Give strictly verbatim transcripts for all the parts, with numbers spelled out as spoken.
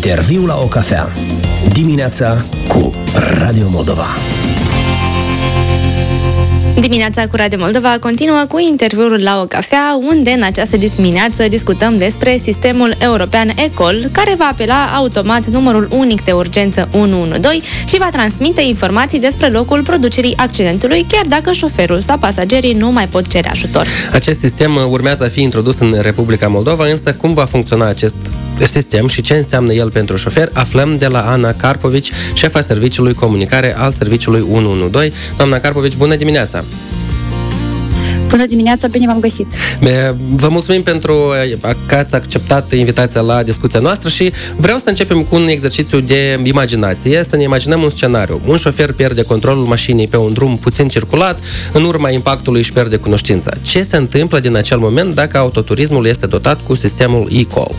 Interviu la o cafea. Dimineața cu Radio Moldova. Dimineața cu Radio Moldova continuă cu interviul la o cafea, unde în această dimineață discutăm despre sistemul european e-call, care va apela automat numărul unic de urgență unu unu doi și va transmite informații despre locul producerii accidentului, chiar dacă șoferul sau pasagerii nu mai pot cere ajutor. Acest sistem urmează a fi introdus în Republica Moldova, însă cum va funcționa acest sistem și ce înseamnă el pentru șofer, aflăm de la Ana Karpovici, șefa serviciului comunicare al serviciului unu unu doi. Doamna Karpovici, bună dimineața! Bună dimineața, bine v-am găsit! Vă mulțumim pentru că ați acceptat invitația la discuția noastră și vreau să începem cu un exercițiu de imaginație, să ne imaginăm un scenariu. Un șofer pierde controlul mașinii pe un drum puțin circulat, în urma impactului își pierde cunoștința. Ce se întâmplă din acel moment dacă autoturismul este dotat cu sistemul e-call?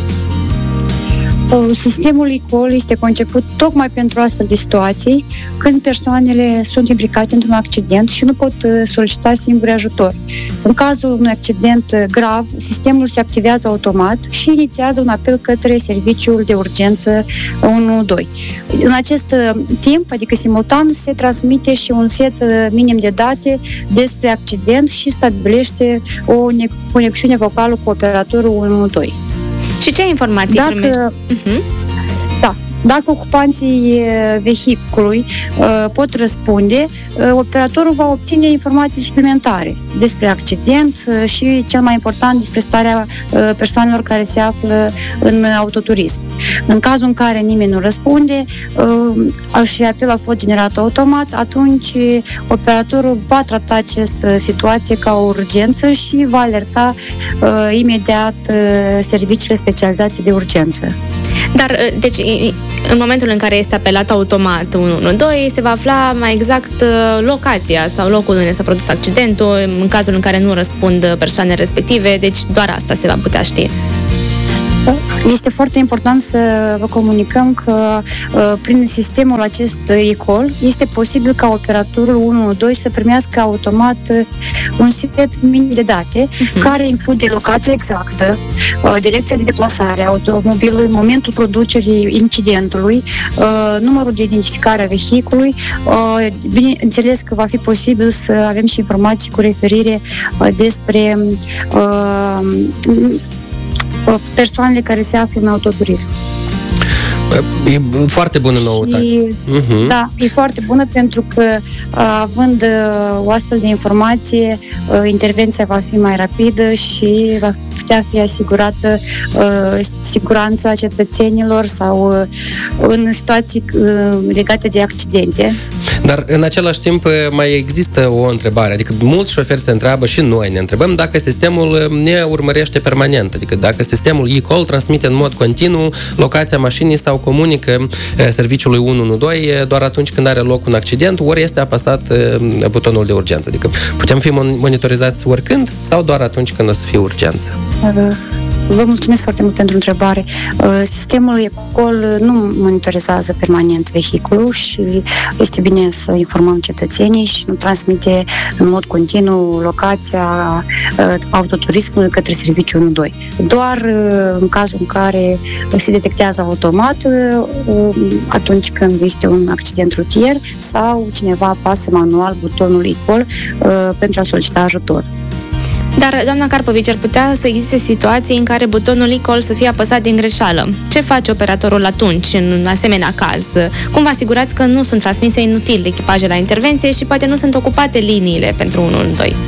Sistemul e-call este conceput tocmai pentru astfel de situații, când persoanele sunt implicate într-un accident și nu pot solicita singuri ajutor. În cazul unui accident grav, sistemul se activează automat și inițiază un apel către serviciul de urgență unu unu doi. În acest timp, adică simultan, se transmite și un set minim de date despre accident și stabilește o conexiune vocală cu operatorul unu unu doi. Și ce informații Dacă, primești? Uh-huh. Da. Dacă ocupanții vehiculului uh, pot răspunde, uh, operatorul va obține informații suplimentare despre accident uh, și, cel mai important, despre starea uh, persoanelor care se află în autoturism. În cazul în care nimeni nu răspunde uh, și apelul a fost generat automat, atunci operatorul va trata această situație ca o urgență și va alerta uh, imediat uh, serviciile specializate de urgență. Dar, deci, în momentul în care este apelat automat unu unu doi, se va afla mai exact locația sau locul unde s-a produs accidentul, în cazul în care nu răspund persoanele respective, deci doar asta se va putea ști. Este foarte important să vă comunicăm că uh, prin sistemul acest e-call este posibil ca operatorul unu unu doi să primească automat uh, un set minim de date uh-huh. care include locația exactă, uh, direcția de deplasare a automobilului, momentul producerii incidentului, uh, numărul de identificare a vehiculului. Uh, bineînțeles că va fi posibil să avem și informații cu referire uh, despre uh, persoanele care se află în autoturism. E foarte bună noutate. Uh-huh. Da, e foarte bună pentru că având o astfel de informație, intervenția va fi mai rapidă și va putea fi asigurată siguranța cetățenilor sau în situații legate de accidente. Dar în același timp mai există o întrebare, adică mulți șoferi se întreabă și noi ne întrebăm dacă sistemul ne urmărește permanent, adică dacă sistemul e-call transmite în mod continuu locația mașinii sau comunică serviciului unu unu doi doar atunci când are loc un accident, ori este apăsat butonul de urgență. Adică putem fi monitorizați oricând sau doar atunci când o să fie urgență? Vă mulțumesc foarte mult pentru întrebare. Sistemul e-call nu monitorizează permanent vehiculul și este bine să informăm cetățenii și nu transmite în mod continuu locația autoturismului către serviciul unu unu doi. Doar în cazul în care se detectează automat atunci când este un accident rutier sau cineva apasă manual butonul e-call pentru a solicita ajutor. Dar, doamna Karpovici, ar putea să existe situații în care butonul e-call să fie apăsat din greșeală. Ce face operatorul atunci, în asemenea caz? Cum vă asigurați că nu sunt transmise inutil echipaje la intervenție și poate nu sunt ocupate liniile pentru unu unu doi?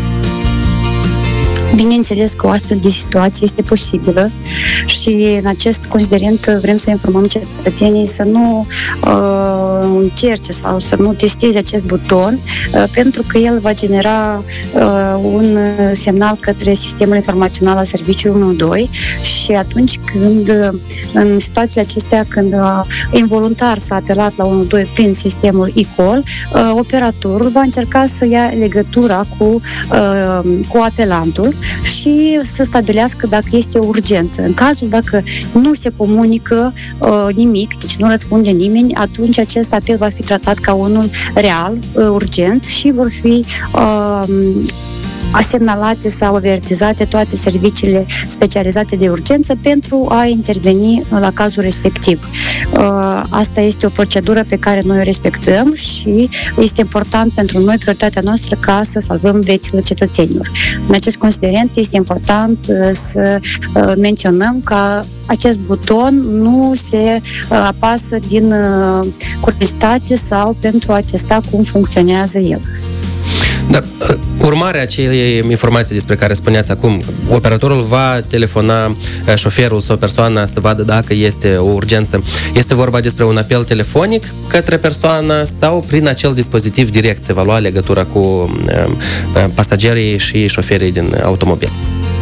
Bineînțeles că o astfel de situație este posibilă și în acest considerent vrem să informăm cetățenii să nu uh, încerce sau să nu testeze acest buton uh, pentru că el va genera uh, un semnal către sistemul informațional al serviciului unu unu doi și atunci când, uh, în situațiile acestea, când uh, involuntar s-a apelat la unu unu doi prin sistemul e-call, uh, operatorul va încerca să ia legătura cu, uh, cu apelantul și să stabilească dacă este o urgență. În cazul dacă nu se comunică uh, nimic, deci nu răspunde nimeni, atunci acest apel va fi tratat ca unul real, uh, urgent și vor fi uh, asemnalate sau avertizate toate serviciile specializate de urgență pentru a interveni la cazul respectiv. Asta este o procedură pe care noi o respectăm și este important pentru noi, prioritatea noastră, ca să salvăm viețile cetățenilor. În acest considerent este important să menționăm că acest buton nu se apasă din curiozitate sau pentru a testa cum funcționează el. Dar urmarea acelei informații despre care spuneați acum, operatorul va telefona șoferul sau persoana să vadă dacă este o urgență. Este vorba despre un apel telefonic către persoană sau prin acel dispozitiv direct se va lua legătura cu pasagerii și șoferii din automobil?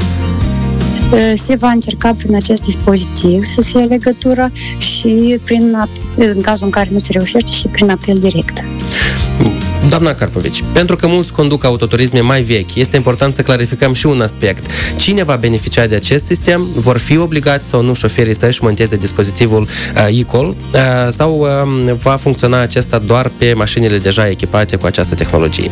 Se va încerca prin acest dispozitiv să se ia legătura și prin, în cazul în care nu se reușește, și prin apel direct. Doamna Karpovici, pentru că mulți conduc autoturisme mai vechi, este important să clarificăm și un aspect. Cine va beneficia de acest sistem? Vor fi obligați sau nu șoferii să-și monteze dispozitivul uh, e-call uh, sau uh, va funcționa acesta doar pe mașinile deja echipate cu această tehnologie?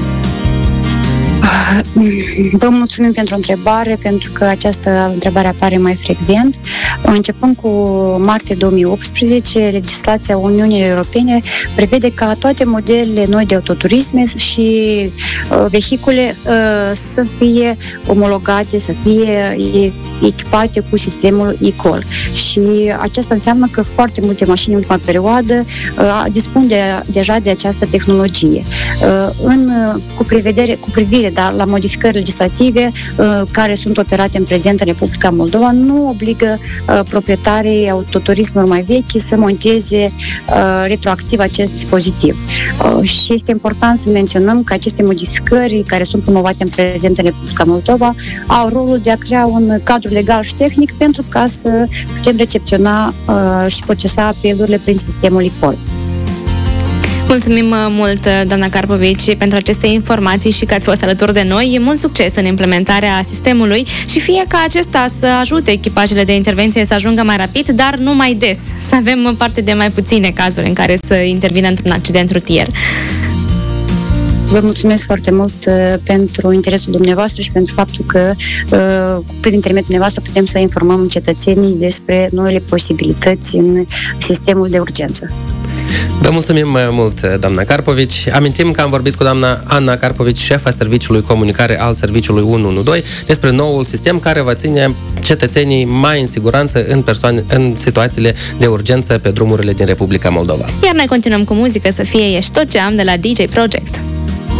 Vă mulțumim pentru întrebare, pentru că această întrebare apare mai frecvent. Începând cu martie două mii optsprezece, legislația Uniunii Europene prevede ca toate modelele noi de autoturisme și uh, vehicule uh, să fie omologate, să fie echipate cu sistemul e-call. Și aceasta înseamnă că foarte multe mașini în ultima perioadă uh, dispun de, deja de această tehnologie. Uh, în, cu, prevedere, cu privire da, la modificări legislative uh, care sunt operate în prezent în Republica Moldova, nu obligă uh, proprietarii autoturismelor mai vechi să monteze uh, retroactiv acest dispozitiv. Uh, și este important să menționăm că aceste modificări care sunt promovate în prezent în Republica Moldova au rolul de a crea un cadru legal și tehnic pentru ca să putem recepționa uh, și procesa apelurile prin sistemul e-call. Mulțumim mult, doamna Karpovici, pentru aceste informații și că ați fost alături de noi. Mult succes în implementarea sistemului și fie ca acesta să ajute echipajele de intervenție să ajungă mai rapid, dar nu mai des. Să avem parte de mai puține cazuri în care să intervină într-un accident rutier. Vă mulțumesc foarte mult uh, pentru interesul dumneavoastră și pentru faptul că uh, prin intermediul dumneavoastră putem să informăm cetățenii despre noile posibilități în sistemul de urgență. Vă mulțumim mult, doamna Karpovici. Amintim că am vorbit cu doamna Anna Karpovici, șefa Serviciului Comunicare al Serviciului unu unu doi, despre noul sistem care va ține cetățenii mai în siguranță în, persoane, în situațiile de urgență pe drumurile din Republica Moldova. Iar noi continuăm cu muzică, să fie Ești tot ce am de la D J Project.